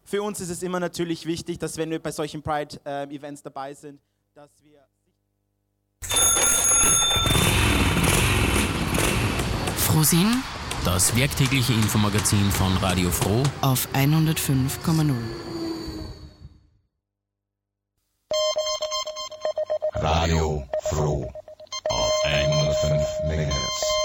für uns ist es immer natürlich wichtig, dass wenn wir bei solchen Pride-Events dabei sind, dass wir... Frohsinn Das werktägliche Infomagazin von Radio Froh auf 105,0. Radio Froh auf 105 MHz.